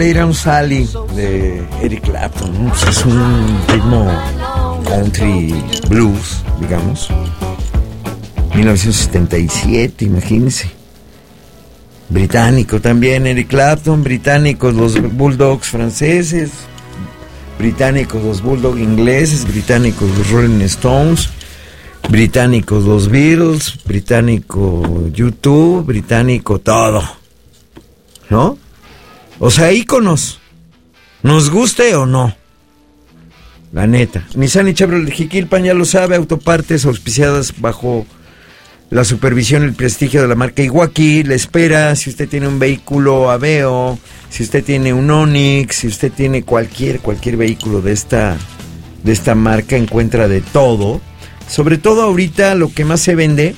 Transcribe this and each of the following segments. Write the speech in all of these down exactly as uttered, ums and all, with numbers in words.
Era un Sally de Eric Clapton, ¿no? Pues es un ritmo country blues, digamos. mil novecientos setenta y siete, imagínense. Británico también, Eric Clapton, británicos los Bulldogs franceses, británicos los Bulldogs ingleses, británicos los Rolling Stones, británicos los Beatles, británico YouTube, británico todo, ¿no? O sea, íconos, nos guste o no, la neta. Nissan y Chevrolet Jiquilpan, ya lo sabe, autopartes auspiciadas bajo la supervisión y el prestigio de la marca Iwaki. Le espera si usted tiene un vehículo Aveo, si usted tiene un Onix, si usted tiene cualquier, cualquier vehículo de esta, de esta marca, encuentra de todo. Sobre todo ahorita lo que más se vende,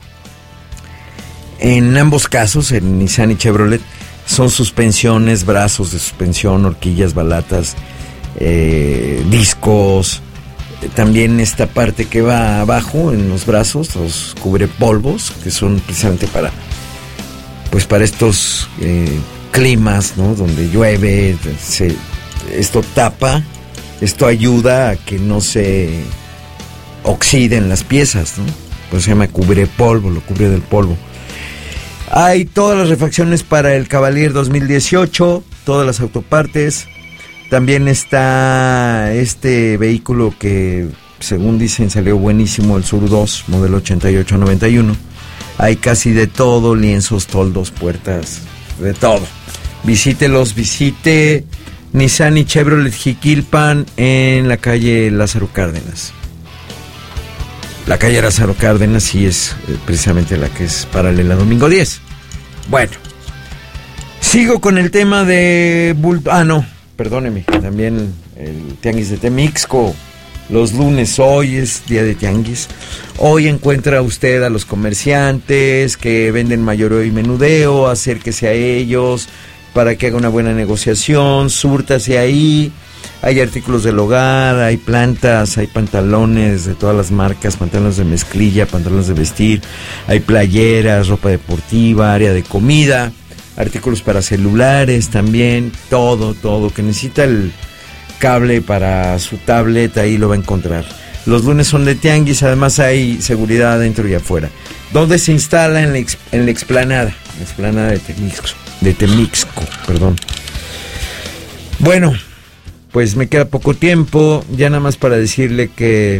en ambos casos, en Nissan y Chevrolet, son suspensiones, brazos de suspensión, horquillas, balatas, eh, discos, eh, también esta parte que va abajo en los brazos, los cubrepolvos, que son precisamente para, pues para estos eh, climas, ¿no? Donde llueve, se, esto tapa, esto ayuda a que no se oxiden las piezas, ¿no? Pues se llama cubrepolvo, lo cubre del polvo. Hay todas las refacciones para el Cavalier dos mil dieciocho, todas las autopartes. También está este vehículo que, según dicen, salió buenísimo, el Sur dos, modelo ochenta y ocho noventa y uno. Hay casi de todo, lienzos, toldos, puertas, de todo. Visítelos, visite Nissan y Chevrolet Jiquilpan en la calle Lázaro Cárdenas. La calle Lázaro Cárdenas sí es eh, precisamente la que es paralela a Domingo diez. Bueno, sigo con el tema de... Bull... Ah, no, perdóneme, también el Tianguis de Temixco. Los lunes, hoy es día de Tianguis. Hoy encuentra usted a los comerciantes que venden mayoreo y menudeo, acérquese a ellos para que haga una buena negociación, súrtase ahí. Hay artículos del hogar, hay plantas, hay pantalones de todas las marcas, pantalones de mezclilla, pantalones de vestir, hay playeras, ropa deportiva, área de comida, artículos para celulares también, todo, todo, que necesita el cable para su tablet, ahí lo va a encontrar. Los lunes son de tianguis, además hay seguridad adentro y afuera. ¿Dónde se instala? En la, ex, en la explanada, la explanada de Temixco, de Temixco, perdón. Bueno, pues me queda poco tiempo, ya nada más para decirle que,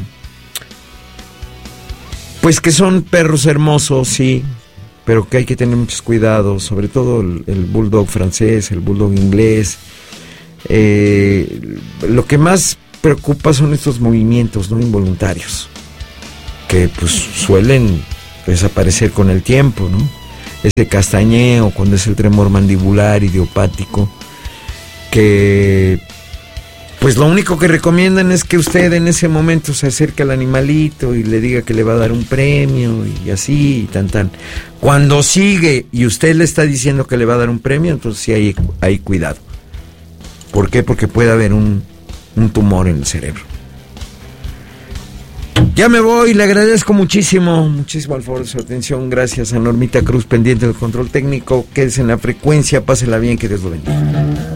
pues que son perros hermosos, sí, pero que hay que tener muchos cuidados, sobre todo el, el bulldog francés, el bulldog inglés. Eh, lo que más preocupa son estos movimientos no involuntarios, que pues suelen desaparecer con el tiempo, ¿no? Ese castañeo, cuando es el tremor mandibular, idiopático, que pues lo único que recomiendan es que usted en ese momento se acerque al animalito y le diga que le va a dar un premio y así y tan tan. Cuando sigue y usted le está diciendo que le va a dar un premio, entonces sí hay, hay cuidado. ¿Por qué? Porque puede haber un, un tumor en el cerebro. Ya me voy, le agradezco muchísimo, muchísimo al favor de su atención. Gracias a Normita Cruz, pendiente del control técnico. Quédese en la frecuencia, pásela bien, que Dios lo bendiga.